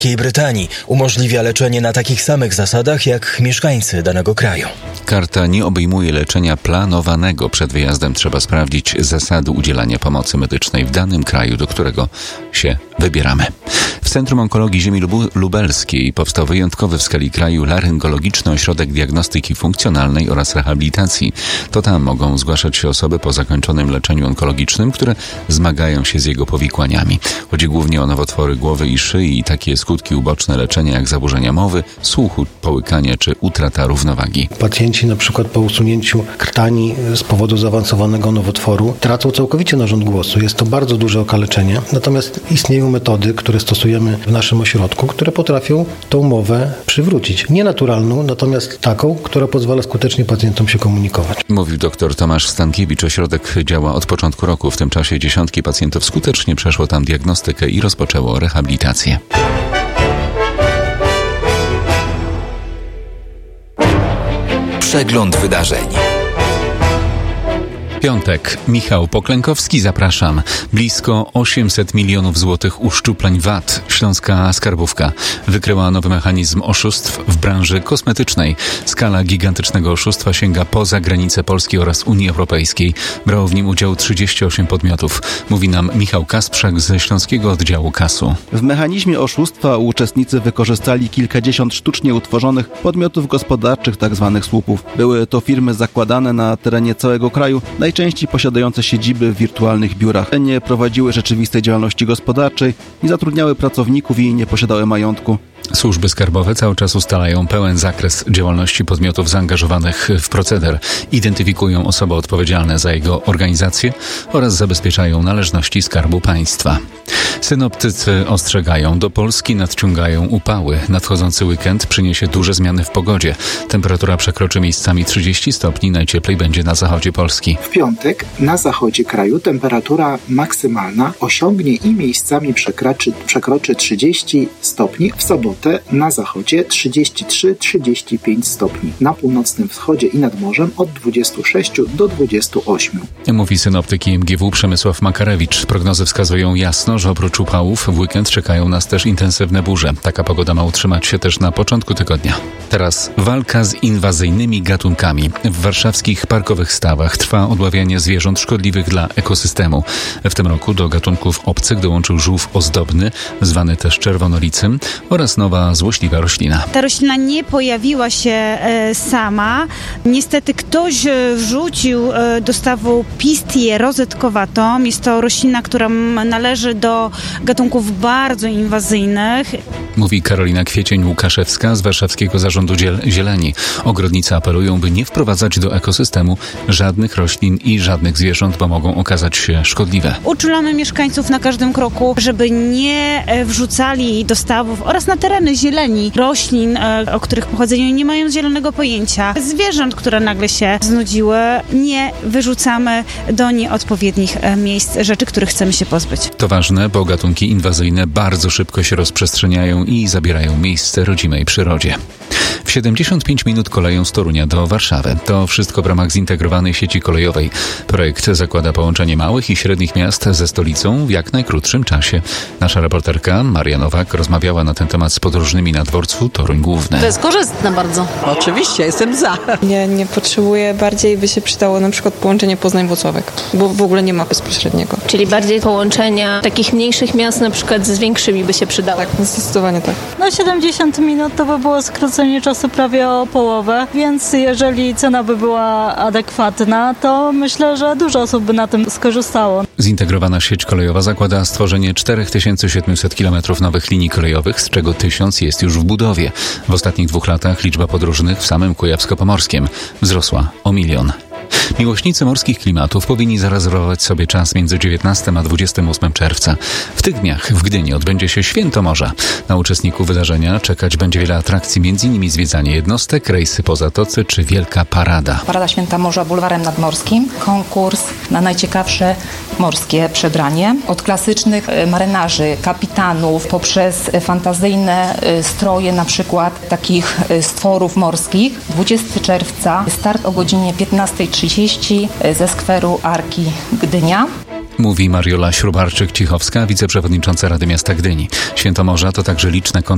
Wielkiej Brytanii umożliwia leczenie na takich samych zasadach jak mieszkańcy danego kraju. Karta nie obejmuje leczenia planowanego. Przed wyjazdem trzeba sprawdzić zasady udzielania pomocy medycznej w danym kraju, do którego się wybieramy. W Centrum Onkologii Ziemi Lubelskiej powstał wyjątkowy w skali kraju laryngologiczny ośrodek diagnostyki funkcjonalnej oraz rehabilitacji. To tam mogą zgłaszać się osoby po zakończonym leczeniu onkologicznym, które zmagają się z jego powikłaniami. Chodzi głównie o nowotwory głowy i szyi i takie skutki uboczne leczenia jak zaburzenia mowy, słuchu, połykanie czy utrata równowagi. Pacjenci na przykład po usunięciu krtani z powodu zaawansowanego nowotworu tracą całkowicie narząd głosu. Jest to bardzo duże okaleczenie. Natomiast istnieją metody, które stosujemy w naszym ośrodku, które potrafią tą mowę przywrócić. Nie naturalną, natomiast taką, która pozwala skutecznie pacjentom się komunikować. Mówił dr Tomasz Stankiewicz. Ośrodek działa od początku roku. W tym czasie dziesiątki pacjentów skutecznie przeszło tam diagnostykę i rozpoczęło rehabilitację. Przegląd wydarzeń. Piątek. Michał Poklękowski, zapraszam. Blisko 800 milionów złotych uszczupleń VAT. Śląska Skarbówka wykryła nowy mechanizm oszustw w branży kosmetycznej. Skala gigantycznego oszustwa sięga poza granice Polski oraz Unii Europejskiej. Brało w nim udział 38 podmiotów. Mówi nam Michał Kasprzak ze Śląskiego Oddziału KAS-u. W mechanizmie oszustwa uczestnicy wykorzystali kilkadziesiąt sztucznie utworzonych podmiotów gospodarczych, tzw. słupów. Były to firmy zakładane na terenie całego kraju, najczęściej posiadające siedziby w wirtualnych biurach. Nie prowadziły rzeczywistej działalności gospodarczej, nie zatrudniały pracowników i nie posiadały majątku. Służby skarbowe cały czas ustalają pełen zakres działalności podmiotów zaangażowanych w proceder, identyfikują osoby odpowiedzialne za jego organizację oraz zabezpieczają należności Skarbu Państwa. Synoptycy ostrzegają, do Polski nadciągają upały. Nadchodzący weekend przyniesie duże zmiany w pogodzie. Temperatura przekroczy miejscami 30 stopni, najcieplej będzie na zachodzie Polski. W piątek na zachodzie kraju temperatura maksymalna osiągnie i miejscami przekroczy 30 stopni. W sobotę na zachodzie 33-35 stopni. Na północnym wschodzie i nad morzem od 26 do 28. Mówi synoptyk IMGW Przemysław Makarewicz. Prognozy wskazują jasno, że oprócz upałów w weekend czekają nas też intensywne burze. Taka pogoda ma utrzymać się też na początku tygodnia. Teraz walka z inwazyjnymi gatunkami. W warszawskich parkowych stawach trwa odławianie zwierząt szkodliwych dla ekosystemu. W tym roku do gatunków obcych dołączył żółw ozdobny, zwany też czerwonolicym, oraz nowa złośliwa roślina. Ta roślina nie pojawiła się sama. Niestety ktoś wrzucił do stawu Pistię rozetkowatą. Jest to roślina, która należy do gatunków bardzo inwazyjnych. Mówi Karolina Kwiecień-Łukaszewska z Warszawskiego Zarządu Zieleni. Ogrodnicy apelują, by nie wprowadzać do ekosystemu żadnych roślin i żadnych zwierząt, bo mogą okazać się szkodliwe. Uczulamy mieszkańców na każdym kroku, żeby nie wrzucali do stawów oraz na tereny zieleni roślin, o których pochodzeniu nie mają zielonego pojęcia. Zwierząt, które nagle się znudziły, nie wyrzucamy do nieodpowiednich miejsc rzeczy, których chcemy się pozbyć. To ważne, bo gatunki inwazyjne bardzo szybko się rozprzestrzeniają i zabierają miejsce rodzimej przyrodzie. W 75 minut koleją z Torunia do Warszawy. To wszystko w ramach zintegrowanej sieci kolejowej. Projekt zakłada połączenie małych i średnich miast ze stolicą w jak najkrótszym czasie. Nasza reporterka Maria Nowak rozmawiała na ten temat z podróżnymi na dworcu Toruń Główny. To jest korzystne bardzo. Oczywiście, jestem za. Nie potrzebuję, bardziej by się przydało na przykład połączenie Poznań-Włocławek, bo w ogóle nie ma bezpośredniego. Czyli bardziej połączenia takich mniejszych miast na przykład z większymi by się przydało. Tak, zdecydowanie tak. 70 minut to by było skrócenie czasu prawie o połowę, więc jeżeli cena by była adekwatna, to myślę, że dużo osób by na tym skorzystało. Zintegrowana sieć kolejowa zakłada stworzenie 4700 km nowych linii kolejowych, z czego 1000 jest już w budowie. W ostatnich 2 latach liczba podróżnych w samym Kujawsko-Pomorskiem wzrosła o 1 000 000. Miłośnicy morskich klimatów powinni zarezerwować sobie czas między 19 a 28 czerwca. W tych dniach w Gdyni odbędzie się Święto Morza. Na uczestników wydarzenia czekać będzie wiele atrakcji, m.in. zwiedzanie jednostek, rejsy po zatoce czy wielka parada. Parada Święta Morza bulwarem nadmorskim, konkurs na najciekawsze morskie przebranie. Od klasycznych marynarzy, kapitanów, poprzez fantazyjne stroje na przykład takich stworów morskich. 20 czerwca start o godzinie 15:30 ze skweru Arki Gdynia. Mówi Mariola Śrubarczyk-Cichowska, wiceprzewodnicząca Rady Miasta Gdyni. Święto Morza to także liczne